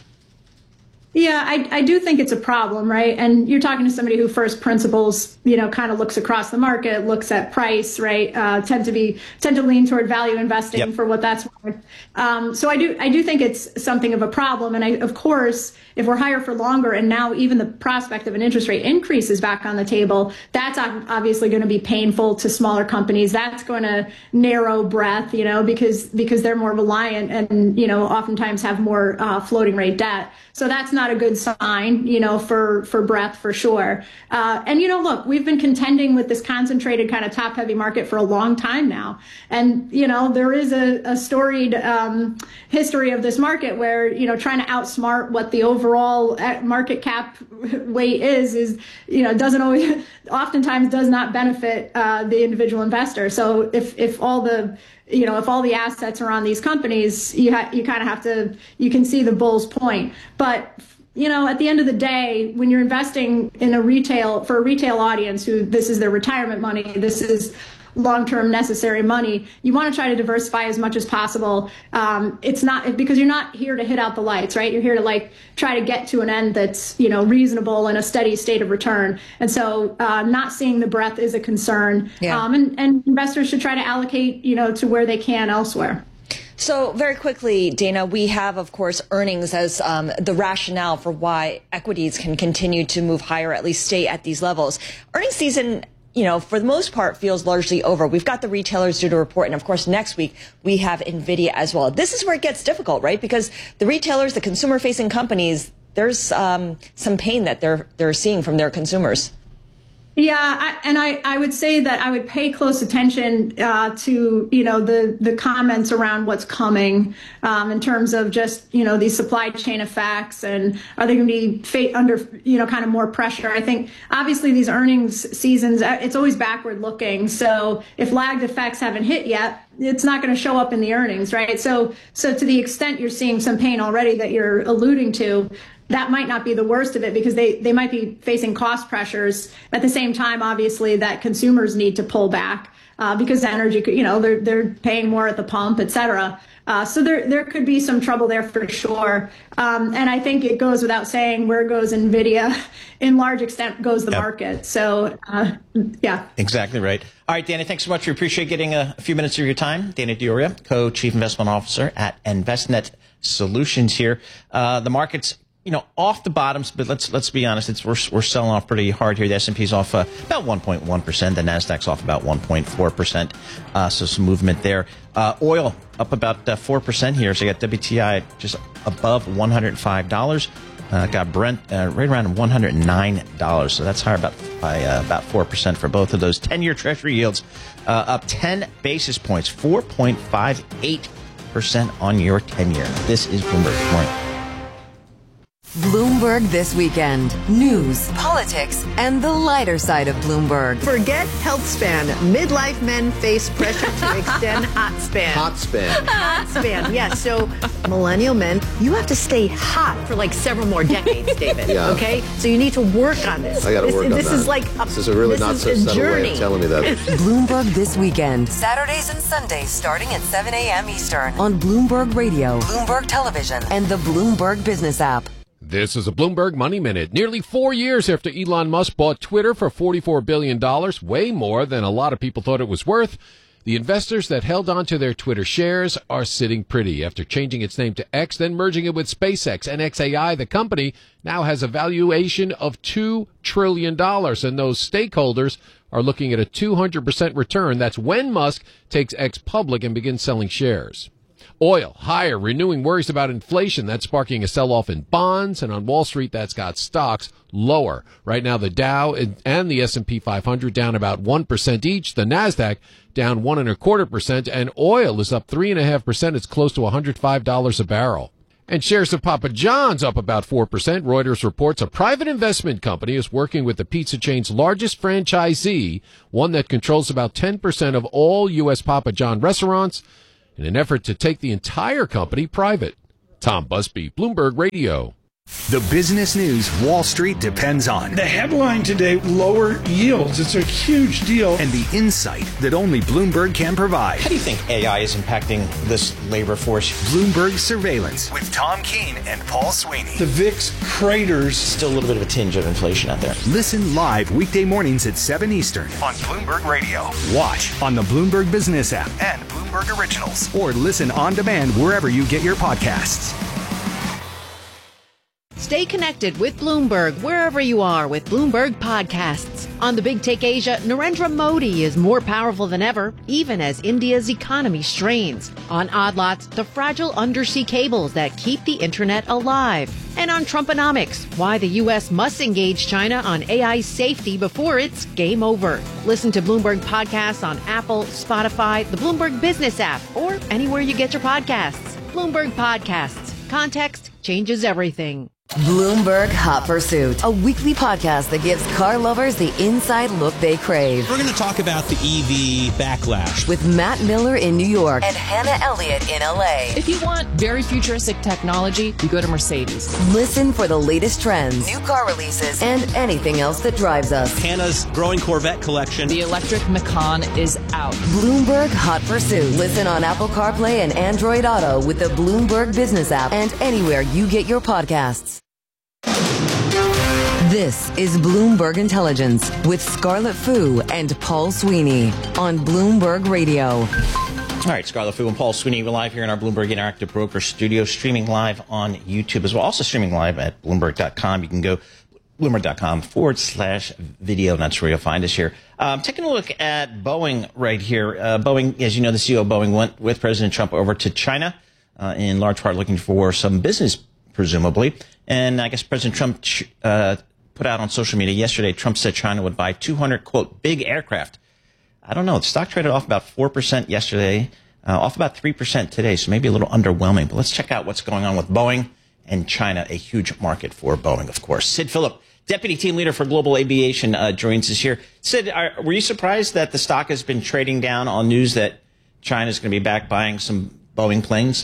Yeah, I, I do think it's a problem, right? And you're talking to somebody who first principles, you know, kind of looks across the market, looks at price, right? Uh, tend to be tend to lean toward value investing yep. for what that's worth. Um, so I do I do think it's something of a problem. And I, of course, if we're higher for longer, and now even the prospect of an interest rate increase is back on the table, that's obviously going to be painful to smaller companies. That's going to narrow breadth, you know, because because they're more reliant and, you know, oftentimes have more uh, floating rate debt. So that's not a good sign, you know, for, for breadth for sure. Uh, and, you know, look, we've been contending with this concentrated kind of top heavy market for a long time now. And, you know, there is a, a storied um, history of this market where, you know, trying to outsmart what the overall market cap weight is, is, you know, doesn't always, oftentimes does not benefit uh, the individual investor. So if, if all the, you know, if all the assets are on these companies, you ha- you kind of have to, you can see the bull's point. But, you know, at the end of the day, when you're investing in a retail, for a retail audience who this is their retirement money, this is long-term necessary money, you want to try to diversify as much as possible. Um, it's not because you're not here to hit out the lights, right? You're here to like try to get to an end that's, you know, reasonable and a steady state of return. And so uh, not seeing the breadth is a concern. Yeah. Um, and, and investors should try to allocate, you know, to where they can elsewhere. So very quickly, Dana, we have, of course, earnings as um, the rationale for why equities can continue to move higher, at least stay at these levels. Earnings season, you know, for the most part, feels largely over. We've got the retailers due to report. And of course, next week, we have NVIDIA as well. This is where it gets difficult, right? Because the retailers, the consumer facing companies, there's um, some pain that they're they're seeing from their consumers. Yeah, I, and I, I would say that I would pay close attention uh, to, you know, the, the comments around what's coming um, in terms of just, you know, these supply chain effects, and are they going to be fa- under, you know, kind of more pressure? I think obviously these earnings seasons, it's always backward looking. So if lagged effects haven't hit yet, it's not going to show up in the earnings, right? So so to the extent you're seeing some pain already that you're alluding to, that might not be the worst of it, because they, they might be facing cost pressures at the same time, obviously, that consumers need to pull back uh, because energy, you know, they're they're paying more at the pump, et cetera. Uh, so there there could be some trouble there for sure. Um, and I think it goes without saying where goes NVIDIA, in large extent goes the yep. market. So, uh, yeah. Exactly right. All right, Dana, thanks so much. We appreciate getting a, a few minutes of your time. Dana D'Auria, Co-Chief Investment Officer at Envestnet Solutions here. Uh, the market's, you know, off the bottoms, but let's let's be honest, it's we're we're selling off pretty hard here. The S and P's off uh, about one point one percent. The Nasdaq's off about one point four percent. Uh, so some movement there. Uh, oil up about uh, four percent here. So you got W T I just above one hundred five dollars. Uh, got Brent uh, right around one hundred nine dollars. So that's higher about by uh, about four percent for both of those. ten-year Treasury yields uh, up ten basis points, four point five eight percent on your ten-year. This is Bloomberg. Good morning. Bloomberg This Weekend. News, politics, and the lighter side of Bloomberg. Forget health span. Midlife men face pressure to extend hot span. Hot span. Hot span, yes. So millennial men, you have to stay hot for like several more decades, David. Yeah. Okay? So you need to work on this. I got to work on this that. This is like a, this is a really this not is so a subtle journey. way of telling me that. Bloomberg This Weekend. Saturdays and Sundays starting at seven a.m. Eastern on Bloomberg Radio, Bloomberg Television, and the Bloomberg Business app. This is a Bloomberg Money Minute. Nearly four years after Elon Musk bought Twitter for forty-four billion dollars, way more than a lot of people thought it was worth, the investors that held on to their Twitter shares are sitting pretty. After changing its name to X, then merging it with SpaceX and X A I, the company now has a valuation of two trillion dollars, and those stakeholders are looking at a two hundred percent return. That's when Musk takes X public and begins selling shares. Oil higher, renewing worries about inflation. That's sparking a sell-off in bonds, and on Wall Street, that's got stocks lower. Right now, the Dow and the S and P five hundred down about one percent each. The Nasdaq down one and a quarter percent, and oil is up three and a half percent. It's close to one hundred five dollars a barrel. And shares of Papa John's up about four percent. Reuters reports a private investment company is working with the pizza chain's largest franchisee, one that controls about ten percent of all U S Papa John restaurants, in an effort to take the entire company private. Tom Busby, Bloomberg Radio. The business news Wall Street depends on. The headline today, lower yields. It's a huge deal. And the insight that only Bloomberg can provide. How do you think A I is impacting this labor force? Bloomberg Surveillance with Tom Keene and Paul Sweeney. The V I X craters. Still a little bit of a tinge of inflation out there. Listen live weekday mornings at seven Eastern on Bloomberg Radio. Watch on the Bloomberg Business app and Bloomberg Originals. Or listen on demand wherever you get your podcasts. Stay connected with Bloomberg wherever you are with Bloomberg Podcasts. On the Big Take Asia, Narendra Modi is more powerful than ever, even as India's economy strains. On Odd Lots, the fragile undersea cables that keep the internet alive. And on Trumponomics, why the U S must engage China on A I safety before it's game over. Listen to Bloomberg Podcasts on Apple, Spotify, the Bloomberg Business app, or anywhere you get your podcasts. Bloomberg Podcasts. Context changes everything. Bloomberg Hot Pursuit, a weekly podcast that gives car lovers the inside look they crave. We're going to talk about the E V backlash with Matt Miller in New York and Hannah Elliott in L A. If you want very futuristic technology, you go to Mercedes. Listen for the latest trends, new car releases, and anything else that drives us. Hannah's growing Corvette collection. The electric Macan is out. Bloomberg Hot Pursuit. Listen on Apple CarPlay and Android Auto with the Bloomberg Business app and anywhere you get your podcasts. This is Bloomberg Intelligence with Scarlett Fu and Paul Sweeney on Bloomberg Radio. All right, Scarlett Fu and Paul Sweeney, we're live here in our Bloomberg Interactive Broker studio, streaming live on YouTube as well. Also streaming live at Bloomberg dot com. You can go Bloomberg dot com forward slash video. That's where you'll find us here. Um, taking a look at Boeing right here. Uh, Boeing, as you know, the C E O of Boeing went with President Trump over to China, uh, in large part looking for some business, presumably. And I guess President Trump uh, put out on social media yesterday, Trump said China would buy two hundred, quote, big aircraft. I don't know. The stock traded off about four percent yesterday, uh, off about three percent today, so maybe a little underwhelming. But let's check out what's going on with Boeing and China, a huge market for Boeing, of course. Sid Phillip, Deputy Team Leader for Global Aviation, uh, joins us here. Sid, are, were you surprised that the stock has been trading down on news that China's going to be back buying some Boeing planes?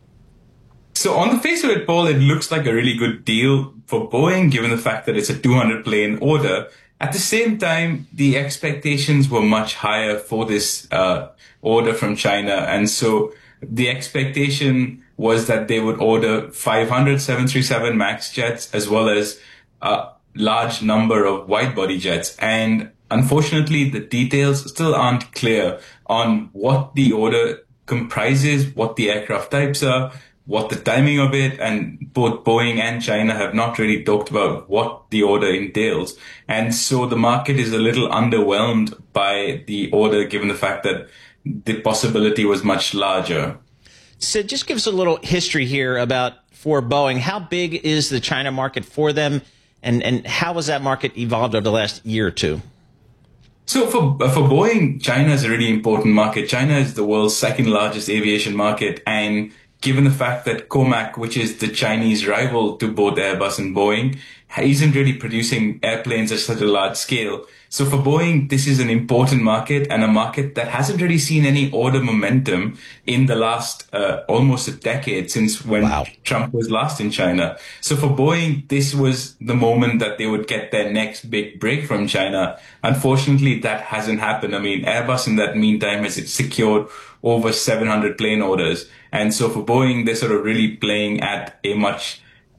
So on the face of it, Paul, it looks like a really good deal for Boeing, given the fact that it's a two hundred plane order. At the same time, the expectations were much higher for this uh, order from China. And so the expectation was that they would order five hundred seven thirty-seven MAX jets as well as a large number of wide-body jets. And unfortunately, the details still aren't clear on what the order comprises, what the aircraft types are, what the timing of it, and both Boeing and China have not really talked about what the order entails. And so the market is a little underwhelmed by the order, given the fact that the possibility was much larger. So just give us a little history here about for Boeing. How big is the China market for them, and, and how has that market evolved over the last year or two? So for for Boeing, China is a really important market. China is the world's second largest aviation market, and given the fact that Comac, which is the Chinese rival to both Airbus and Boeing, isn't really producing airplanes at such a large scale. So for Boeing, this is an important market, and a market that hasn't really seen any order momentum in the last uh, almost a decade since when wow. Trump was last in China. So for Boeing, this was the moment that they would get their next big break from China. Unfortunately, that hasn't happened. I mean, Airbus in that meantime has secured over seven hundred plane orders. And so for Boeing, they're sort of really playing at a much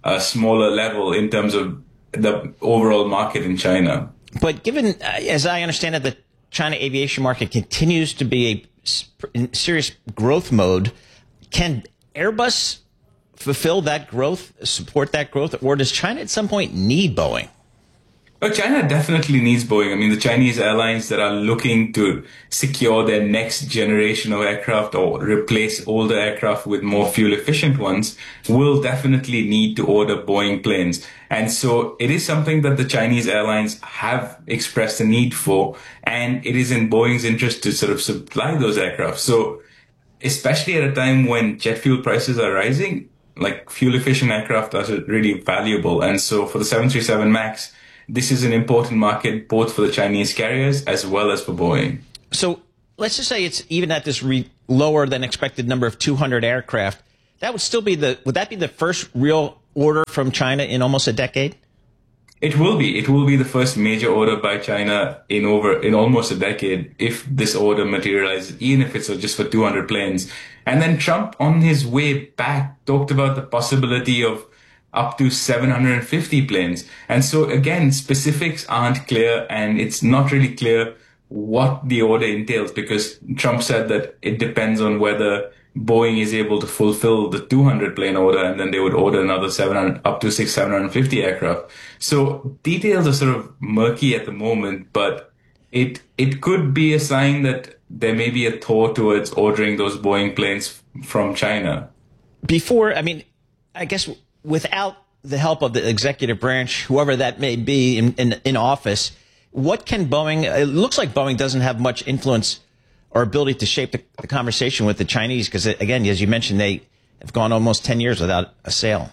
a smaller level in terms of the overall market in China. But given, uh, as I understand it, the China aviation market continues to be a in serious growth mode, can Airbus fulfill that growth, support that growth, or does China at some point need Boeing? Well, China definitely needs Boeing. I mean, the Chinese airlines that are looking to secure their next generation of aircraft or replace older aircraft with more fuel-efficient ones will definitely need to order Boeing planes. And so it is something that the Chinese airlines have expressed a need for, and it is in Boeing's interest to sort of supply those aircraft. So especially at a time when jet fuel prices are rising, like fuel-efficient aircraft are really valuable. And so for the seven thirty-seven MAX, this is an important market both for the Chinese carriers as well as for Boeing. So let's just say it's even at this re- lower than expected number of two hundred aircraft. That would still be the, would that be the first real order from China in almost a decade? It will be. It will be the first major order by China in over, in almost a decade if this order materializes, even if it's just for two hundred planes. And then Trump, on his way back, talked about the possibility of up to seven hundred fifty planes. And so again, specifics aren't clear, and it's not really clear what the order entails, because Trump said that it depends on whether Boeing is able to fulfill the two hundred plane order, and then they would order another seven hundred, up to six, seven hundred fifty aircraft. So details are sort of murky at the moment, but it, it could be a sign that there may be a thaw towards ordering those Boeing planes from China. Before, I mean, I guess without the help of the executive branch, whoever that may be in, in, in office, what can Boeing, it looks like Boeing doesn't have much influence or ability to shape the, the conversation with the Chinese, because again, as you mentioned, they have gone almost ten years without a sale.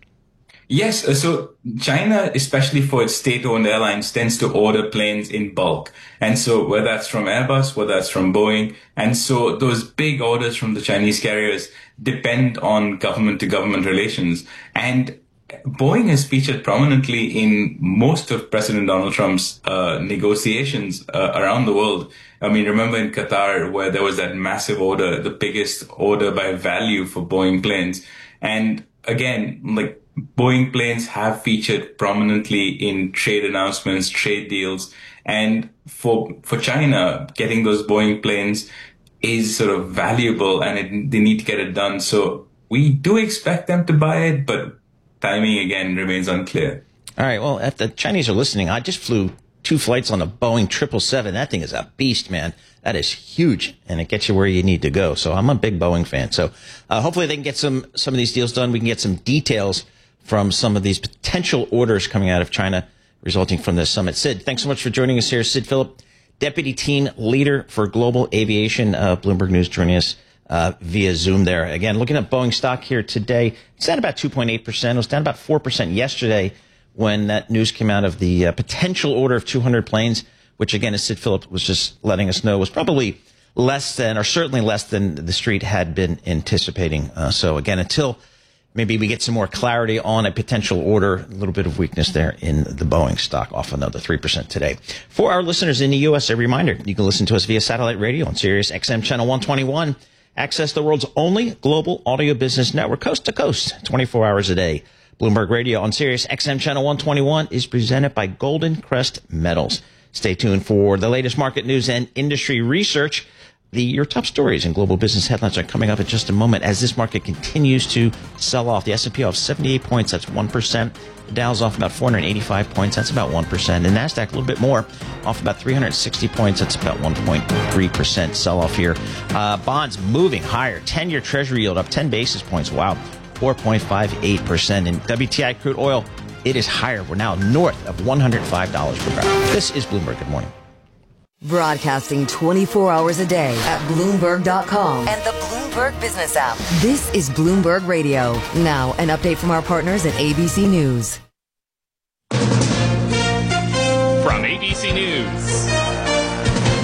Yes, so China, especially for its state-owned airlines, tends to order planes in bulk. And so whether that's from Airbus, whether that's from Boeing, and so those big orders from the Chinese carriers depend on government-to-government relations. And Boeing has featured prominently in most of President Donald Trump's uh, negotiations uh, around the world. I mean, remember in Qatar where there was that massive order, the biggest order by value for Boeing planes. And again, like, Boeing planes have featured prominently in trade announcements, trade deals. And for for China, getting those Boeing planes is sort of valuable, and it, they need to get it done. So we do expect them to buy it, but timing, again, remains unclear. All right. Well, if the Chinese are listening, I just flew two flights on a Boeing triple seven. That thing is a beast, man. That is huge, and it gets you where you need to go. So I'm a big Boeing fan. So uh, hopefully they can get some some of these deals done. We can get some details from some of these potential orders coming out of China resulting from this summit. Sid, thanks so much for joining us here. Sid Phillip, Deputy Team Leader for Global Aviation, uh, Bloomberg News, joining us uh, via Zoom there. Again, looking at Boeing stock here today, it's down about two point eight percent. It was down about four percent yesterday when that news came out of the uh, potential order of two hundred planes, which, again, as Sid Phillip was just letting us know, was probably less than, or certainly less than the street had been anticipating. Uh, so, again, until maybe we get some more clarity on a potential order, a little bit of weakness there in the Boeing stock, off another three percent today. For our listeners in the U S, a reminder, you can listen to us via satellite radio on Sirius X M Channel one twenty-one. Access the world's only global audio business network, coast to coast, twenty-four hours a day. Bloomberg Radio on Sirius X M Channel one twenty-one is presented by Golden Crest Metals. Stay tuned for the latest market news and industry research. The, your top stories and global business headlines are coming up in just a moment as this market continues to sell off. The S and P off seventy-eight points, that's one percent. The Dow's off about four hundred eighty-five points, that's about one percent. And NASDAQ a little bit more, off about three hundred sixty points, that's about one point three percent sell-off here. Uh, bonds moving higher. ten-year Treasury yield up ten basis points, wow, four point five eight percent. And W T I crude oil, it is higher. We're now north of one hundred five dollars per barrel. This is Bloomberg. Good morning. Broadcasting twenty-four hours a day at Bloomberg dot com and the Bloomberg Business app. This is Bloomberg Radio. Now, an update from our partners at A B C News. From A B C News,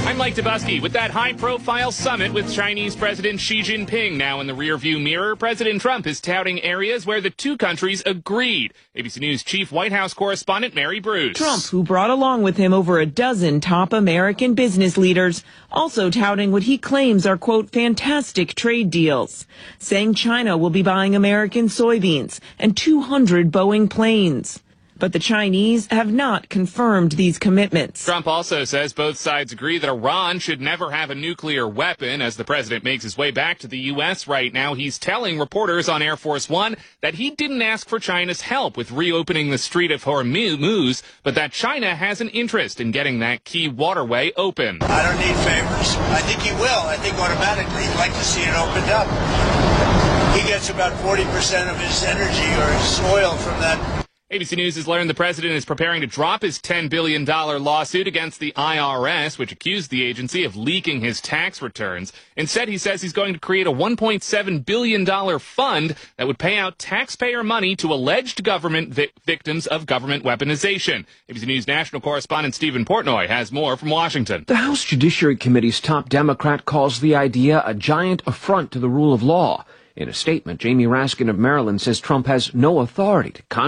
I'm Mike Dubusky. With that high-profile summit with Chinese President Xi Jinping now in the rearview mirror, President Trump is touting areas where the two countries agreed. A B C News Chief White House correspondent Mary Bruce. Trump, who brought along with him over a dozen top American business leaders, also touting what he claims are, quote, fantastic trade deals, saying China will be buying American soybeans and two hundred Boeing planes. But the Chinese have not confirmed these commitments. Trump also says both sides agree that Iran should never have a nuclear weapon. As the president makes his way back to the U S right now, he's telling reporters on Air Force One that he didn't ask for China's help with reopening the Strait of Hormuz, but that China has an interest in getting that key waterway open. I don't need favors. I think he will. I think automatically he'd like to see it opened up. He gets about forty percent of his energy or his oil from that. A B C News has learned the president is preparing to drop his ten billion dollars lawsuit against the I R S, which accused the agency of leaking his tax returns. Instead, he says he's going to create a one point seven billion dollars fund that would pay out taxpayer money to alleged government vi- victims of government weaponization. A B C News national correspondent Stephen Portnoy has more from Washington. The House Judiciary Committee's top Democrat calls the idea a giant affront to the rule of law. In a statement, Jamie Raskin of Maryland says Trump has no authority to